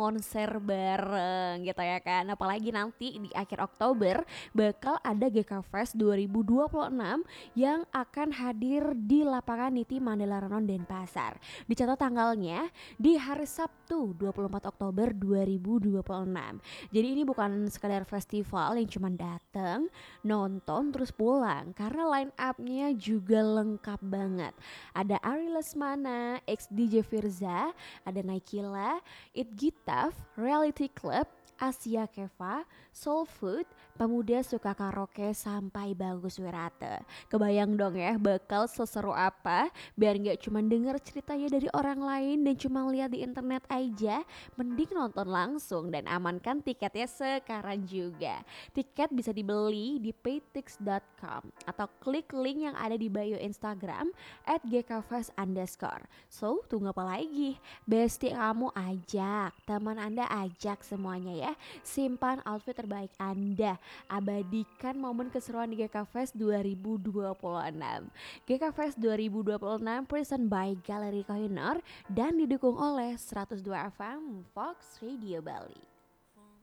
ngonser bareng gitu ya kan. Apalagi nanti di akhir Oktober bakal ada GK Fest 2026 yang akan hadir di lapangan Niti Mandala Renon Denpasar. Dicatat tanggalnya di hari Sabtu 24 Oktober 2026. Jadi ini bukan sekadar festival yang cuma dateng, nonton terus pulang, karena line up-nya juga lengkap banget. Ada Ari Lesmana, ex DJ Firza, ada Naikila, It Gitaf, Reality Club, Asia Keva, Soul Food, Pemuda Suka Karaoke sampai Bagus Wirate. Kebayang dong ya bakal seseru apa, biar nggak cuma denger ceritanya dari orang lain dan cuma lihat di internet aja. Mending nonton langsung dan amankan tiketnya sekarang juga. Tiket bisa dibeli di paytix.com atau klik link yang ada di bio Instagram @gkfest_. So tunggu apa lagi? Bestie kamu ajak, teman Anda ajak semuanya ya. Simpan outfit terbaik Anda, abadikan momen keseruan di GK Fest 2026. GK Fest 2026 present by Galeri Kohinor dan didukung oleh 102 FM Fox Radio Bali.